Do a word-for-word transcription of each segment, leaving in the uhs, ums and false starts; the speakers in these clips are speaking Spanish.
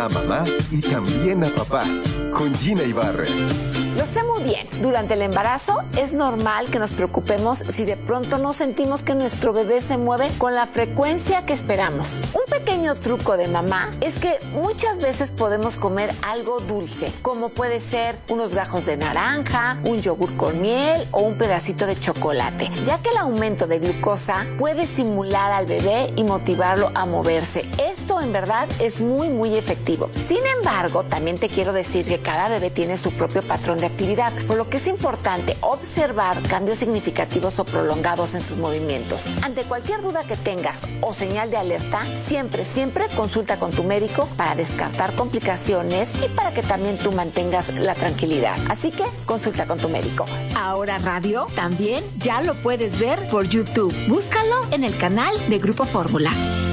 a mamá y también a papá, con Gina Ibarra. Lo sé muy bien. Durante el embarazo es normal que nos preocupemos si de pronto no sentimos que nuestro bebé se mueve con la frecuencia que esperamos. Un pequeño truco de mamá es que muchas veces podemos comer algo dulce, como puede ser unos gajos de naranja, un yogur con miel o un pedacito de chocolate, ya que el aumento de glucosa puede estimular al bebé y motivarlo a moverse. Esto en verdad es muy muy efectivo. Sin embargo, también te quiero decir que cada bebé tiene su propio patrón de actividad, por lo que es importante observar cambios significativos o prolongados en sus movimientos. Ante cualquier duda que tengas o señal de alerta, siempre, siempre consulta con tu médico para descartar complicaciones y para que también tú mantengas la tranquilidad. Así que consulta con tu médico. Ahora Radio también ya lo puedes ver por YouTube. Búscalo en el canal de Grupo Fórmula.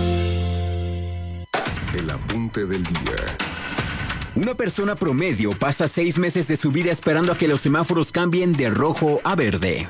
El apunte del día. Una persona promedio pasa seis meses de su vida esperando a que los semáforos cambien de rojo a verde.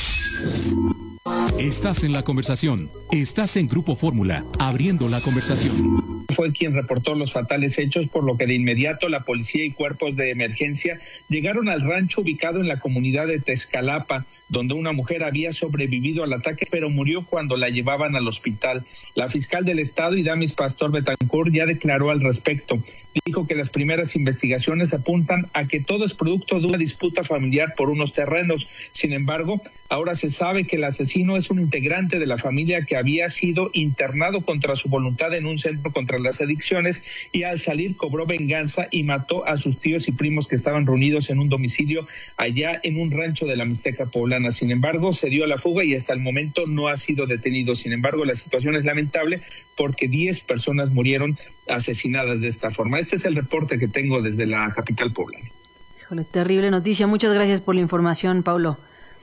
Estás en la conversación. Estás en Grupo Fórmula, abriendo la conversación. Fue quien reportó los fatales hechos, por lo que de inmediato la policía y cuerpos de emergencia llegaron al rancho ubicado en la comunidad de Tezcalapa, donde una mujer había sobrevivido al ataque, pero murió cuando la llevaban al hospital. La fiscal del estado, Idamis Pastor Betancourt, ya declaró al respecto. Dijo que las primeras investigaciones apuntan a que todo es producto de una disputa familiar por unos terrenos. Sin embargo, ahora se sabe que el asesino es un integrante de la familia que había sido internado contra su voluntad en un centro contra las adicciones y al salir cobró venganza y mató a sus tíos y primos que estaban reunidos en un domicilio allá en un rancho de la Mixteca poblana. Sin embargo, se dio a la fuga y hasta el momento no ha sido detenido. Sin embargo, la situación es lamentable porque diez personas murieron asesinadas de esta forma. Este es el reporte que tengo desde la capital poblana. Híjole, terrible noticia. Muchas gracias por la información, Paulo.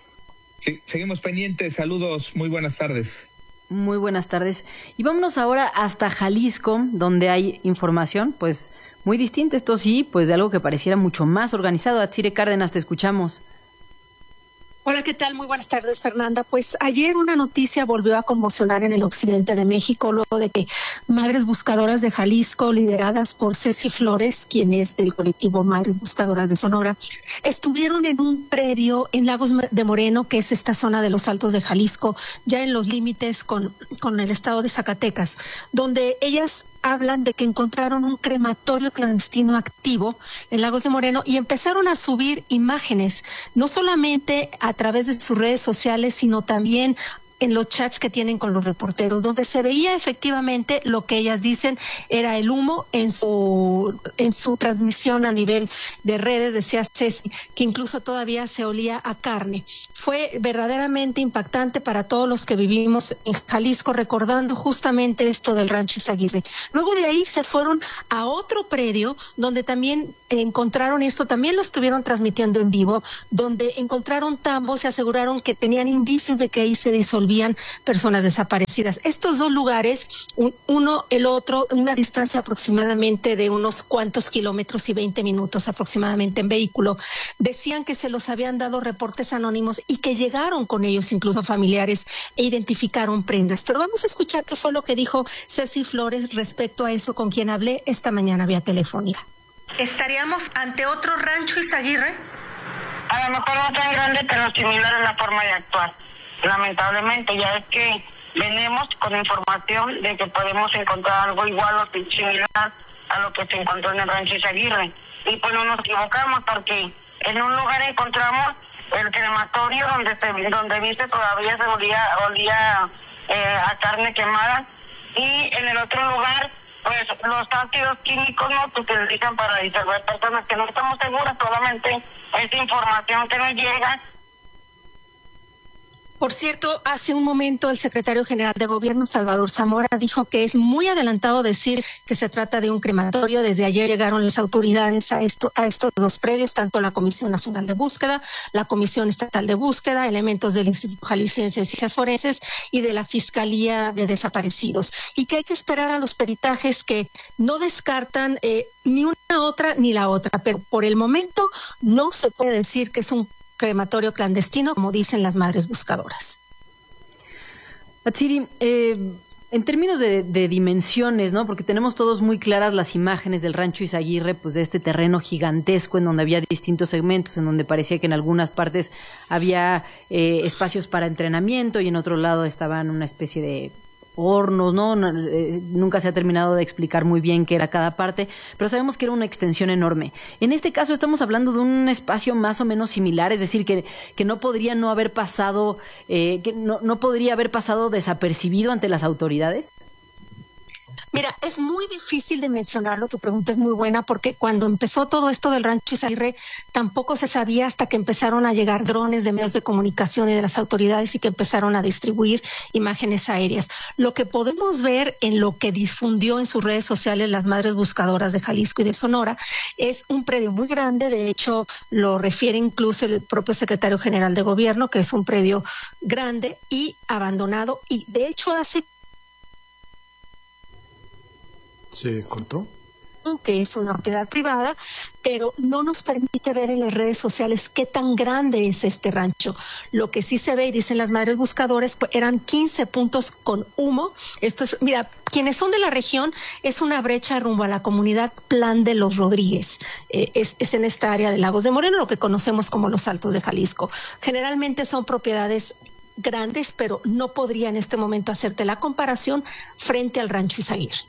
Sí, seguimos pendientes. Saludos, muy buenas tardes. Muy buenas tardes. Y vámonos ahora hasta Jalisco, donde hay información, pues, muy distinta. Esto sí, pues, de algo que pareciera mucho más organizado. Atsire Cárdenas, te escuchamos. Hola, ¿qué tal? Muy buenas tardes, Fernanda. Pues ayer una noticia volvió a conmocionar en el occidente de México, luego de que Madres Buscadoras de Jalisco, lideradas por Ceci Flores, quien es del colectivo Madres Buscadoras de Sonora, estuvieron en un predio en Lagos de Moreno, que es esta zona de los Altos de Jalisco, ya en los límites con, con el estado de Zacatecas, donde ellas hablan de que encontraron un crematorio clandestino activo en Lagos de Moreno y empezaron a subir imágenes, no solamente a través de sus redes sociales, sino también en los chats que tienen con los reporteros, donde se veía efectivamente lo que ellas dicen era el humo en su en su transmisión a nivel de redes. Decía Ceci que incluso todavía se olía a carne. Fue verdaderamente impactante para todos los que vivimos en Jalisco, recordando justamente esto del Rancho Izaguirre. Luego de ahí se fueron a otro predio donde también encontraron esto, también lo estuvieron transmitiendo en vivo, donde encontraron tambos, se aseguraron que tenían indicios de que ahí se disolvían personas desaparecidas. Estos dos lugares, un, uno, el otro, una distancia aproximadamente de unos cuantos kilómetros y veinte minutos aproximadamente en vehículo, decían que se los habían dado reportes anónimos y que llegaron con ellos incluso familiares e identificaron prendas. Pero vamos a escuchar qué fue lo que dijo Ceci Flores respecto a eso, con quien hablé esta mañana vía telefónica. ¿Estaríamos ante otro Rancho Izaguirre? A lo mejor no tan grande, pero similar en la forma de actuar. Lamentablemente, ya es que venimos con información de que podemos encontrar algo igual o similar a lo que se encontró en el Rancho Izaguirre. Y pues no nos equivocamos, porque en un lugar encontramos el crematorio donde se donde viste todavía se olía, olía eh, a carne quemada, y en el otro lugar pues los ácidos químicos no se utilizan para disolver personas, que no estamos seguras, solamente esta información que nos llega. Por cierto, hace un momento el secretario general de Gobierno, Salvador Zamora, dijo que es muy adelantado decir que se trata de un crematorio. Desde ayer llegaron las autoridades a esto, a estos dos predios, tanto la Comisión Nacional de Búsqueda, la Comisión Estatal de Búsqueda, elementos del Instituto Jalisciense de Ciencias Forenses y de la Fiscalía de Desaparecidos. Y que hay que esperar a los peritajes que no descartan eh, ni una otra ni la otra, pero por el momento no se puede decir que es un crematorio clandestino, como dicen las Madres Buscadoras. Atsiri, eh, En términos de, de dimensiones, ¿no? Porque tenemos todos muy claras las imágenes del rancho Izaguirre, pues de este terreno gigantesco en donde había distintos segmentos, en donde parecía que en algunas partes había eh, espacios para entrenamiento y en otro lado estaban una especie de hornos, ¿no? No, eh, nunca se ha terminado de explicar muy bien qué era cada parte, pero sabemos que era una extensión enorme. En este caso estamos hablando de un espacio más o menos similar, es decir, que, que no podría no haber pasado, eh, que no, no podría haber pasado desapercibido ante las autoridades. Mira, es muy difícil de mencionarlo, tu pregunta es muy buena, porque cuando empezó todo esto del rancho Izaguirre, tampoco se sabía hasta que empezaron a llegar drones de medios de comunicación y de las autoridades y que empezaron a distribuir imágenes aéreas. Lo que podemos ver en lo que difundió en sus redes sociales las Madres Buscadoras de Jalisco y de Sonora es un predio muy grande, de hecho lo refiere incluso el propio secretario general de gobierno, que es un predio grande y abandonado, y de hecho hace ¿Se cortó? Que es una propiedad privada, pero no nos permite ver en las redes sociales qué tan grande es este rancho. Lo que sí se ve, y dicen las Madres Buscadoras, pues eran quince puntos con humo. Esto es, mira, quienes son de la región, es una brecha rumbo a la comunidad Plan de los Rodríguez. Eh, es, es en esta área de Lagos de Moreno, lo que conocemos como los Altos de Jalisco. Generalmente son propiedades grandes, pero no podría en este momento hacerte la comparación frente al rancho Izaguirre.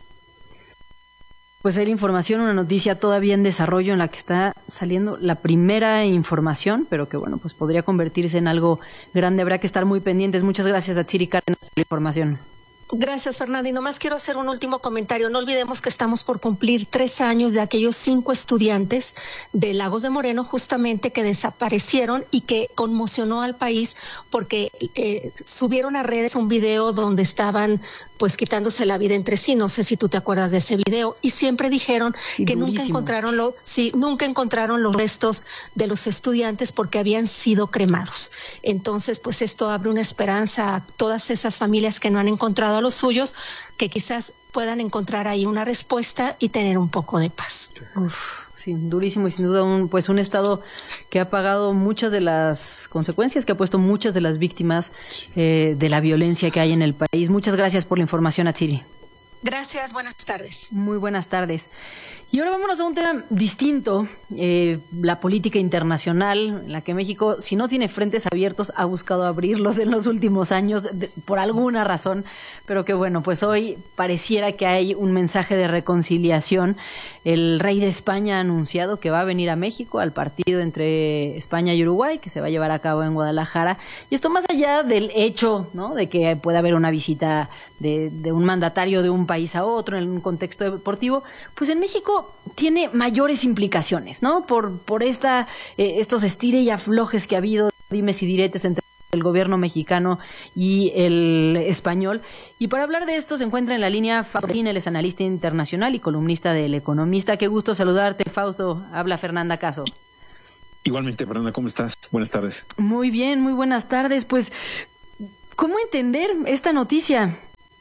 Pues hay la información, una noticia todavía en desarrollo en la que está saliendo la primera información, pero que bueno, pues podría convertirse en algo grande. Habrá que estar muy pendientes. Muchas gracias a Atsiri Cárdenas por la información. Gracias, Fernanda. Y nomás quiero hacer un último comentario. No olvidemos que estamos por cumplir tres años de aquellos cinco estudiantes de Lagos de Moreno, justamente que desaparecieron y que conmocionó al país porque eh, subieron a redes un video donde estaban pues quitándose la vida entre sí. No sé si tú te acuerdas de ese video. Y siempre dijeron y que durísimo. nunca encontraron lo, sí, nunca encontraron los restos de los estudiantes porque habían sido cremados. Entonces, pues esto abre una esperanza a todas esas familias que no han encontrado a los suyos, que quizás puedan encontrar ahí una respuesta y tener un poco de paz. Uf, sí, durísimo y sin duda un, pues un estado que ha pagado muchas de las consecuencias, que ha puesto muchas de las víctimas eh, de la violencia que hay en el país. Muchas gracias por la información, Atsiri. Gracias, buenas tardes. Muy buenas tardes. Y ahora vámonos a un tema distinto, eh, la política internacional, en la que México, si no tiene frentes abiertos, ha buscado abrirlos en los últimos años de, por alguna razón, pero que bueno, pues hoy pareciera que hay un mensaje de reconciliación. El rey de España ha anunciado que va a venir a México al partido entre España y Uruguay, que se va a llevar a cabo en Guadalajara. Y esto más allá del hecho, ¿no?, de que pueda haber una visita de, de un mandatario de un país a otro en un contexto deportivo, pues en México tiene mayores implicaciones, ¿no? Por, por esta, eh, estos estire y aflojes que ha habido, dimes y diretes entre el gobierno mexicano y el español. Y para hablar de esto se encuentra en la línea Fausto Molina, él es analista internacional y columnista del Economista. Qué gusto saludarte, Fausto. Habla Fernanda Caso. Igualmente, Fernanda, ¿cómo estás? Buenas tardes. Muy bien, muy buenas tardes. Pues, ¿cómo entender esta noticia?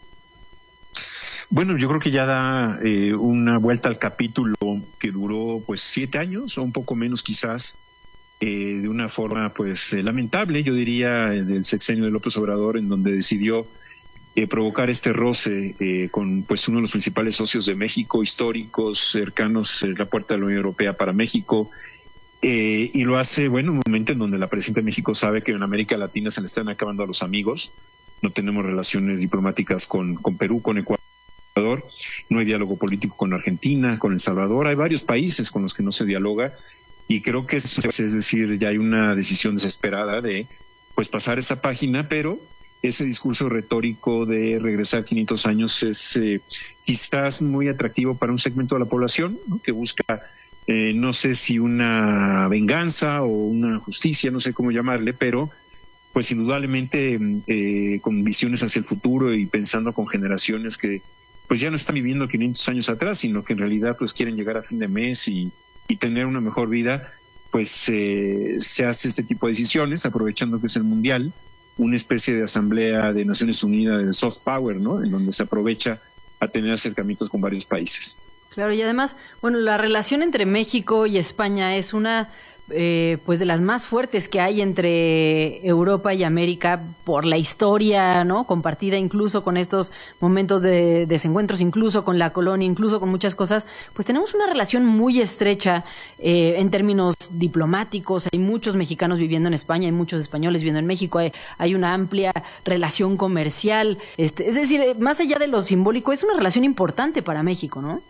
Bueno, yo creo que ya da eh, una vuelta al capítulo que duró pues siete años o un poco menos quizás, eh, de una forma pues eh, lamentable, yo diría, eh, del sexenio de López Obrador, en donde decidió eh, provocar este roce eh, con pues uno de los principales socios de México, históricos, cercanos, eh, la puerta de la Unión Europea para México, eh, y lo hace, bueno, en un momento en donde la presidenta de México sabe que en América Latina se le están acabando a los amigos, no tenemos relaciones diplomáticas con, con Perú, con Ecuador, no hay diálogo político con Argentina, con El Salvador, hay varios países con los que no se dialoga y creo que eso es decir, ya hay una decisión desesperada de pues pasar esa página, pero ese discurso retórico de regresar quinientos años es eh, quizás muy atractivo para un segmento de la población, ¿no?, que busca eh, no sé si una venganza o una justicia, no sé cómo llamarle, pero pues indudablemente eh, con visiones hacia el futuro y pensando con generaciones que pues ya no están viviendo quinientos años atrás, sino que en realidad pues quieren llegar a fin de mes y, y tener una mejor vida, pues eh, se hace este tipo de decisiones, aprovechando que es el Mundial, una especie de asamblea de Naciones Unidas de soft power, ¿no?, en donde se aprovecha a tener acercamientos con varios países. Claro, y además, bueno, la relación entre México y España es una eh, pues de las más fuertes que hay entre Europa y América por la historia, ¿no? Compartida incluso con estos momentos de desencuentros, incluso con la colonia, incluso con muchas cosas, pues tenemos una relación muy estrecha eh, en términos diplomáticos. Hay muchos mexicanos viviendo en España, hay muchos españoles viviendo en México, hay, hay una amplia relación comercial. Este, es decir, más allá de lo simbólico, es una relación importante para México, ¿no?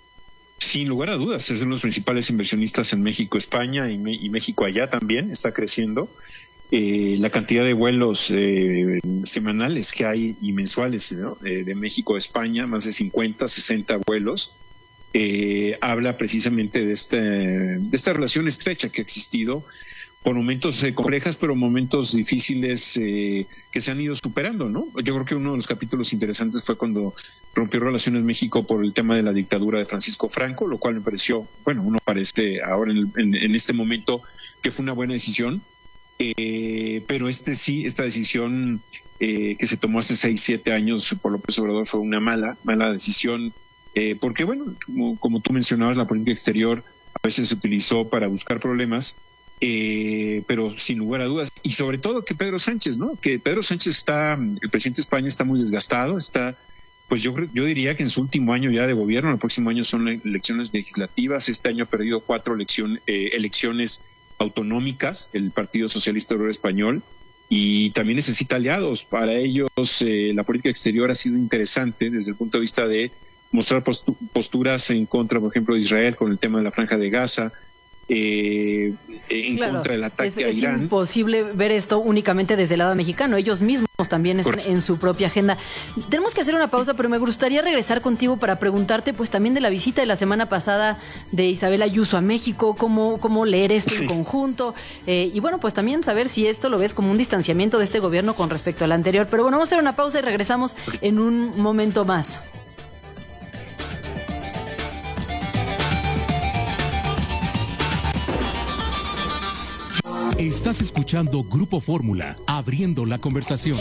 Sin lugar a dudas, es uno de los principales inversionistas en México, España y, y México allá también está creciendo. Eh, la cantidad de vuelos eh, semanales que hay y mensuales, ¿no? eh, de México a España, más de cincuenta, sesenta vuelos, eh, habla precisamente de, este, de esta relación estrecha que ha existido por momentos eh, complejas, pero momentos difíciles eh, que se han ido superando, ¿no? Yo creo que uno de los capítulos interesantes fue cuando rompió relaciones México por el tema de la dictadura de Francisco Franco, lo cual me pareció, bueno, uno parece ahora en, el, en, en este momento que fue una buena decisión, eh, pero este sí, esta decisión eh, que se tomó hace seis, siete años por López Obrador fue una mala, mala decisión, eh, porque bueno, como, como tú mencionabas, la política exterior a veces se utilizó para buscar problemas. Eh, pero sin lugar a dudas, y sobre todo que Pedro Sánchez, ¿no? Que Pedro Sánchez está, el presidente de España está muy desgastado, está, pues yo yo diría que en su último año ya de gobierno, el próximo año son elecciones legislativas, este año ha perdido cuatro elección, eh, elecciones autonómicas, el Partido Socialista Obrero Español, y también necesita aliados. Para ellos eh, la política exterior ha sido interesante desde el punto de vista de mostrar postu- posturas en contra, por ejemplo, de Israel con el tema de la Franja de Gaza, Eh, en claro, contra del ataque es, a Irán. Es imposible ver esto únicamente desde el lado mexicano. Ellos mismos también están Correcto. en su propia agenda. Tenemos que hacer una pausa, pero me gustaría regresar contigo para preguntarte pues también de la visita de la semana pasada de Isabel Ayuso a México, cómo, cómo leer esto en conjunto, eh, y bueno, pues también saber si esto lo ves como un distanciamiento de este gobierno con respecto al anterior. Pero bueno, vamos a hacer una pausa y regresamos en un momento más. Estás escuchando Grupo Fórmula, abriendo la conversación.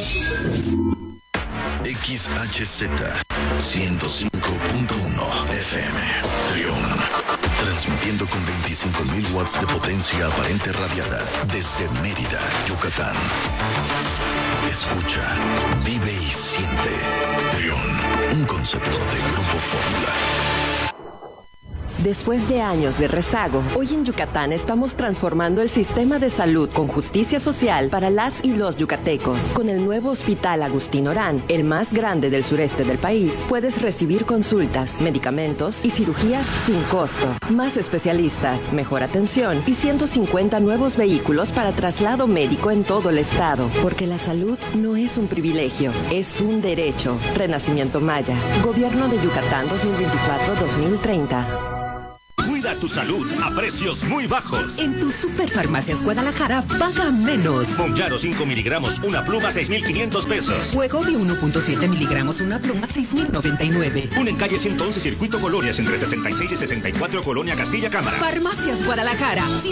X H Z ciento cinco punto uno F M, Trión, transmitiendo con veinticinco mil watts de potencia aparente radiada desde Mérida, Yucatán. Escucha, vive y siente. Trión, un concepto de Grupo Fórmula. Después de años de rezago, hoy en Yucatán estamos transformando el sistema de salud con justicia social para las y los yucatecos. Con el nuevo Hospital Agustín Orán, el más grande del sureste del país, puedes recibir consultas, medicamentos y cirugías sin costo. Más especialistas, mejor atención y ciento cincuenta nuevos vehículos para traslado médico en todo el estado. Porque la salud no es un privilegio, es un derecho. Renacimiento Maya. Gobierno de Yucatán dos mil veinticuatro a dos mil treinta. Cuida tu salud a precios muy bajos. En tus Superfarmacias Guadalajara paga menos. Monjaro cinco miligramos, una pluma, seis mil quinientos pesos. Wegovy uno punto siete miligramos, una pluma, seis mil noventa y nueve. Un en calle ciento once, Circuito Colonias, entre sesenta y seis y sesenta y cuatro, Colonia Castilla Cámara. Farmacias Guadalajara.